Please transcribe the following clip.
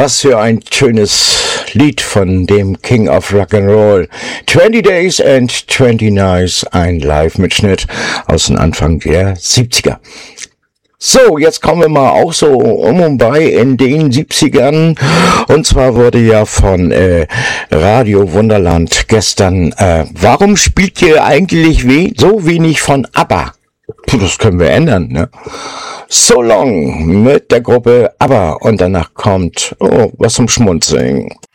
Was für ein schönes Lied von dem King of Rock'n'Roll. 20 Days and 20 Nights, ein Live-Mitschnitt aus dem Anfang der 70er. So, jetzt kommen wir mal auch so um und bei in den 70ern. Und zwar wurde ja von Radio Wunderland gestern, warum spielt ihr eigentlich so wenig von ABBA? Puh, das können wir ändern, ne? So Long mit der Gruppe ABBA und danach kommt, was zum Schmunzeln.